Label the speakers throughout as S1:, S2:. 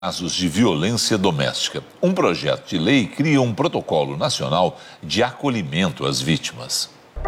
S1: Casos de violência doméstica. Um projeto de lei cria um protocolo nacional de acolhimento às vítimas.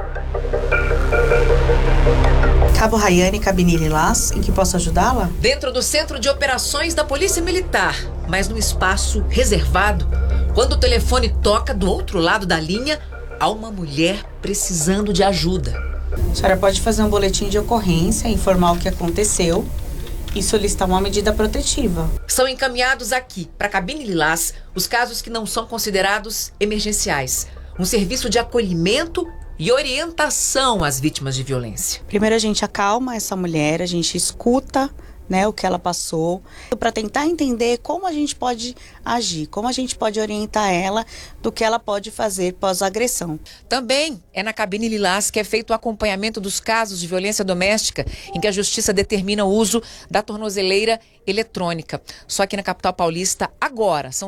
S2: Cabo Rayane, cabine Lilás, em que posso ajudá-la?
S3: Dentro do Centro de Operações da Polícia Militar, mas num espaço reservado. Quando o telefone toca do outro lado da linha, há uma mulher precisando de ajuda.
S2: A senhora pode fazer um boletim de ocorrência, informar o que aconteceu e solicitar uma medida protetiva.
S3: São encaminhados aqui, para a cabine Lilás, os casos que não são considerados emergenciais. Um serviço de acolhimento e orientação às vítimas de violência.
S2: Primeiro a gente acalma essa mulher, a gente escuta, né, o que ela passou, para tentar entender como a gente pode agir, como a gente pode orientar ela do que ela pode fazer pós-agressão.
S3: Também é na cabine Lilás que é feito o acompanhamento dos casos de violência doméstica em que a Justiça determina o uso da tornozeleira eletrônica. Só que na capital paulista, agora, são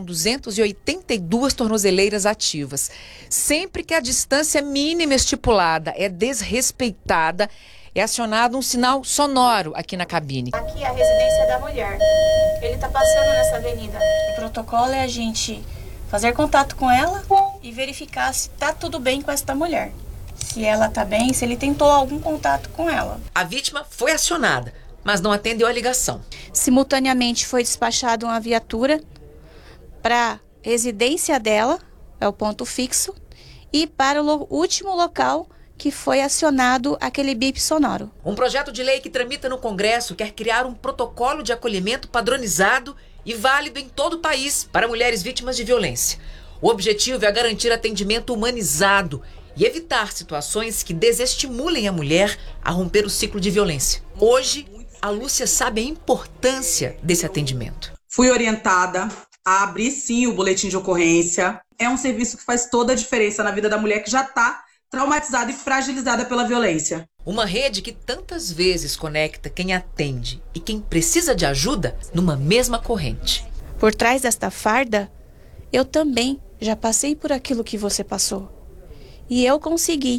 S3: 282 tornozeleiras ativas. Sempre que a distância mínima estipulada é desrespeitada, é acionado um sinal sonoro aqui na cabine.
S4: Aqui é a residência da mulher. Ele está passando nessa avenida. O protocolo é a gente fazer contato com ela e verificar se está tudo bem com esta mulher. Se ela está bem, se ele tentou algum contato com ela.
S3: A vítima foi acionada, mas não atendeu a ligação.
S4: Simultaneamente foi despachada uma viatura para a residência dela, é o ponto fixo, e para o último local que foi acionado aquele bip sonoro.
S3: Um projeto de lei que tramita no Congresso quer criar um protocolo de acolhimento padronizado e válido em todo o país para mulheres vítimas de violência. O objetivo é garantir atendimento humanizado e evitar situações que desestimulem a mulher a romper o ciclo de violência. Hoje, a Lúcia sabe a importância desse atendimento.
S5: Fui orientada a abrir sim o boletim de ocorrência. É um serviço que faz toda a diferença na vida da mulher que já está traumatizada e fragilizada pela violência.
S3: Uma rede que tantas vezes conecta quem atende e quem precisa de ajuda numa mesma corrente.
S4: Por trás desta farda, eu também já passei por aquilo que você passou. E eu consegui.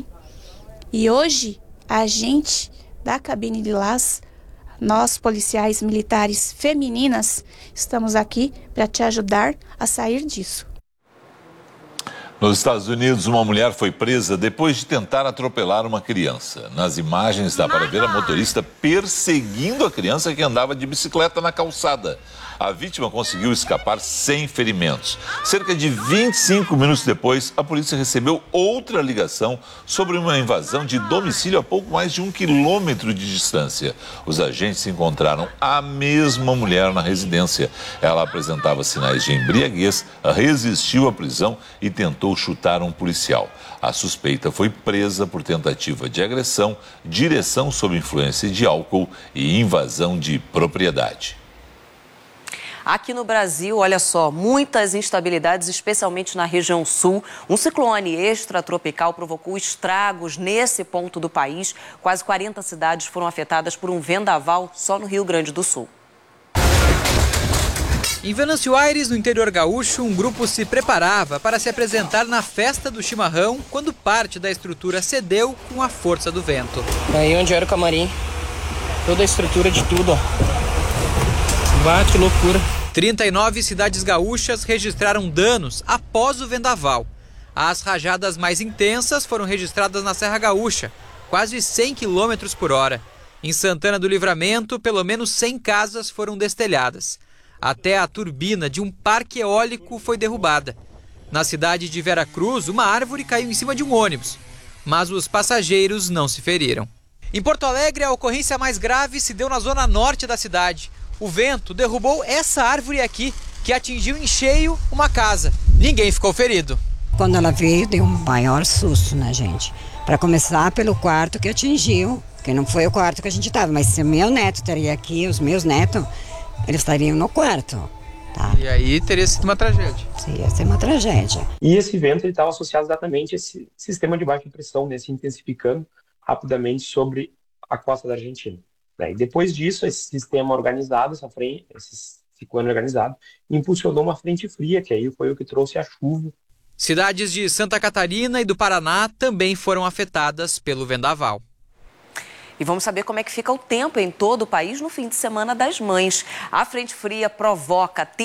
S4: E hoje, a gente da cabine Lilás, nós policiais militares femininas, estamos aqui para te ajudar a sair disso.
S1: Nos Estados Unidos, uma mulher foi presa depois de tentar atropelar uma criança. Nas imagens dá para ver a motorista perseguindo a criança que andava de bicicleta na calçada. A vítima conseguiu escapar sem ferimentos. Cerca de 25 minutos depois, a polícia recebeu outra ligação sobre uma invasão de domicílio a pouco mais de 1 quilômetro de distância. Os agentes encontraram a mesma mulher na residência. Ela apresentava sinais de embriaguez, resistiu à prisão e tentou chutar um policial. A suspeita foi presa por tentativa de agressão, direção sob influência de álcool e invasão de propriedade.
S6: Aqui no Brasil, olha só, muitas instabilidades, especialmente na região sul. Um ciclone extratropical provocou estragos nesse ponto do país. Quase 40 cidades foram afetadas por um vendaval só no Rio Grande do Sul.
S7: Em Venâncio Aires, no interior gaúcho, um grupo se preparava para se apresentar na festa do chimarrão quando parte da estrutura cedeu com a força do vento.
S8: Aí onde era o camarim, toda a estrutura de tudo, ó. Bate, que loucura.
S7: 39 cidades gaúchas registraram danos após o vendaval. As rajadas mais intensas foram registradas na Serra Gaúcha, quase 100 km por hora. Em Santana do Livramento, pelo menos 100 casas foram destelhadas. Até a turbina de um parque eólico foi derrubada. Na cidade de Veracruz, uma árvore caiu em cima de um ônibus, mas os passageiros não se feriram. Em Porto Alegre, a ocorrência mais grave se deu na zona norte da cidade. O vento derrubou essa árvore aqui, que atingiu em cheio uma casa. Ninguém ficou ferido.
S9: Quando ela veio, deu um maior susto na gente. Para começar pelo quarto que atingiu, que não foi o quarto que a gente estava, mas se o meu neto estaria aqui, os meus netos, eles estariam no quarto. Tá?
S7: E aí teria sido uma tragédia.
S9: Ia ser uma tragédia.
S10: E esse vento estava associado exatamente a esse sistema de baixa pressão, né, se intensificando rapidamente sobre a costa da Argentina. E depois disso, esse sistema organizado, esse ciclone organizado, impulsionou uma frente fria, que aí foi o que trouxe a chuva.
S7: Cidades de Santa Catarina e do Paraná também foram afetadas pelo vendaval.
S6: E vamos saber como é que fica o tempo em todo o país no fim de semana das mães. A frente fria provoca